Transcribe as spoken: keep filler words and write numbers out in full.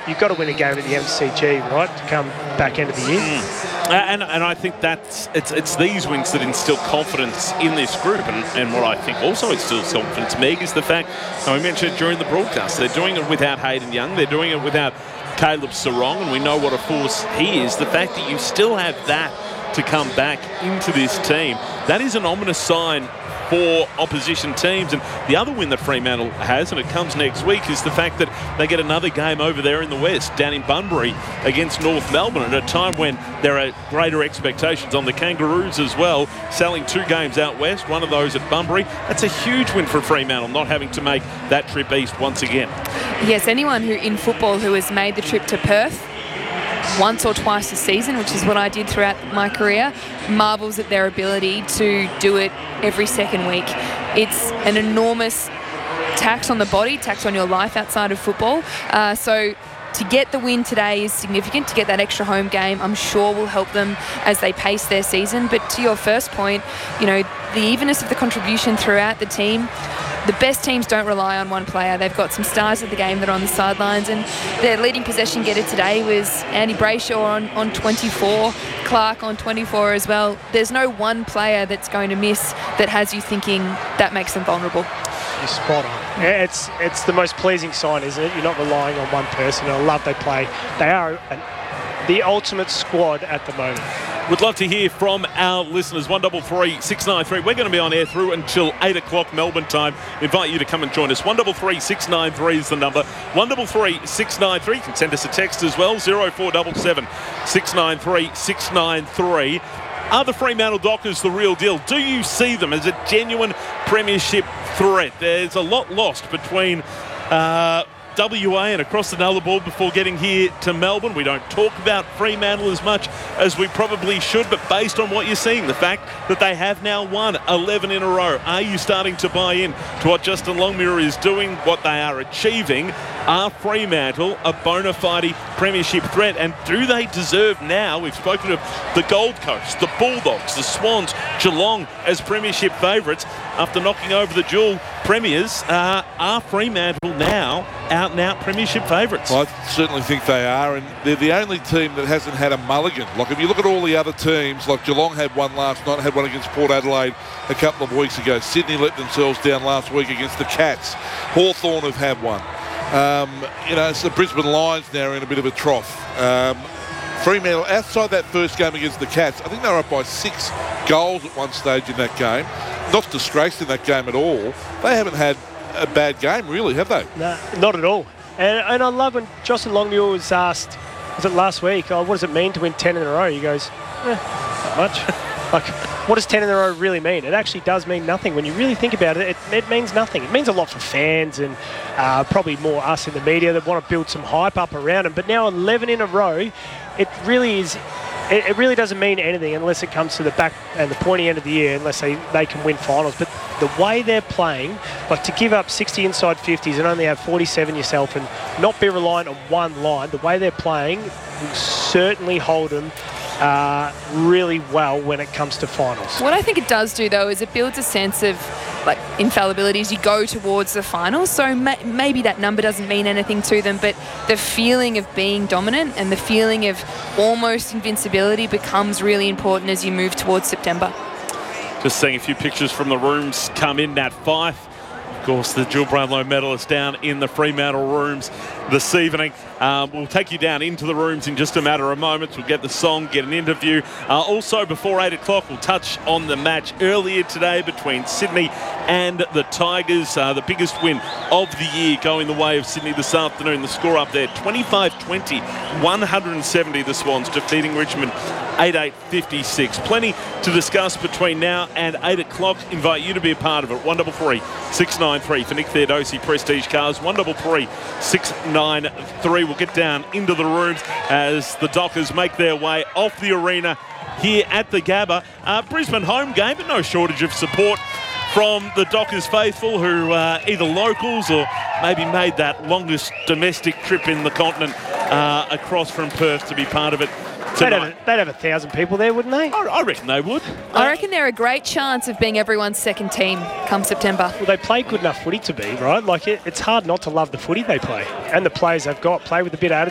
you've got to win a game at the M C G, right, to come back end of the year. Mm. And, and I think that's it's it's these wins that instill confidence in this group, and, and what I think also instills confidence, Meg, is the fact, and we mentioned it during the broadcast, they're doing it without Hayden Young, they're doing it without Caleb Sarong, and we know what a force he is. The fact that you still have that to come back into this team, that is an ominous sign for opposition teams. And the other win that Fremantle has, and it comes next week, is the fact that they get another game over there in the West, down in Bunbury against North Melbourne, at a time when there are greater expectations on the Kangaroos as well, selling two games out west, one of those at Bunbury. That's a huge win for Fremantle, not having to make that trip east once again. Yes, anyone who in football who has made the trip to Perth once or twice a season, which is what I did throughout my career, marvels at their ability to do it every second week. It's an enormous tax on the body, tax on your life outside of football. Uh, so to get the win today is significant. To get that extra home game, I'm sure will help them as they pace their season. But to your first point, you know, the evenness of the contribution throughout the team. The best teams don't rely on one player. They've got some stars of the game that are on the sidelines, and their leading possession getter today was Andy Brayshaw on, on twenty-four, Clark on twenty-four as well. There's no one player that's going to miss that has you thinking that makes them vulnerable. You're spot on. It's, it's the most pleasing sign, isn't it? You're not relying on one person. I love they play. They are an, the ultimate squad at the moment. We'd love to hear from our listeners. one double three six nine three. We're going to be on air through until eight o'clock Melbourne time. Invite you to come and join us. one double three six nine three is the number. one double three six nine three. You can send us a text as well. zero four seven seven six nine three six nine three. Are the Fremantle Dockers the real deal? Do you see them as a genuine premiership threat? There's a lot lost between Uh, W A and across the Nullarbor before getting here to Melbourne. We don't talk about Fremantle as much as we probably should, but based on what you're seeing, the fact that they have now won eleven in a row, are you starting to buy in to what Justin Longmuir is doing, what they are achieving? Are Fremantle a bona fide premiership threat, and do they deserve now? We've spoken of the Gold Coast, the Bulldogs, the Swans, Geelong as premiership favourites after knocking over the dual premiers. Uh, are Fremantle now out-and-out premiership favourites? Well, I certainly think they are, and they're the only team that hasn't had a mulligan. Like, if you look at all the other teams, like Geelong had one last night, had one against Port Adelaide a couple of weeks ago. Sydney let themselves down last week against the Cats. Hawthorn have had one. Um, you know, it's the Brisbane Lions now are in a bit of a trough. Um, Fremantle, outside that first game against the Cats, I think they were up by six goals at one stage in that game. Not disgraced in that game at all. They haven't had a bad game, really, have they? No, not at all. And, and I love when Justin Longmuir was asked, was it last week, oh, what does it mean to win ten in a row? He goes, eh, not much. Like, what does ten in a row really mean? It actually does mean nothing. When you really think about it, it, it means nothing. It means a lot for fans and uh, probably more us in the media that want to build some hype up around them. But now eleven in a row, it really is... It, it really doesn't mean anything unless it comes to the back and the pointy end of the year, unless they, they can win finals. But the way they're playing, like to give up sixty inside fifties and only have forty-seven yourself and not be reliant on one line, the way they're playing will certainly hold them uh, really well when it comes to finals. What I think it does do, though, is it builds a sense of like infallibility as you go towards the finals. So ma- maybe that number doesn't mean anything to them, but the feeling of being dominant and the feeling of almost invincibility becomes really important as you move towards September. Just seeing a few pictures from the rooms come in. Nat Fyfe, of course, the dual Brownlow medalist, down in the Fremantle rooms this evening. Um, we'll take you down into the rooms in just a matter of moments. We'll get the song, get an interview. Uh, also, before eight o'clock, we'll touch on the match earlier today between Sydney and the Tigers. Uh, the biggest win of the year going the way of Sydney this afternoon. The score up there, twenty-five twenty, one hundred seventy the Swans, defeating Richmond eighty-eight fifty-six. Plenty to discuss between now and eight o'clock. Invite you to be a part of it. one double three six nine three for Nick Theodosi Prestige Cars. one double three six nine three. We'll get down into the rooms as the Dockers make their way off the arena here at the Gabba. Uh, Brisbane home game, but no shortage of support from the Dockers faithful, who are uh, either locals or maybe made that longest domestic trip in the continent uh, across from Perth to be part of it They'd have, a, they'd have a thousand people there, wouldn't they? I, I reckon they would. I reckon they're a great chance of being everyone's second team come September. Well, they play good enough footy to be, right? Like, it, it's hard not to love the footy they play. And the players they've got play with a bit of attitude.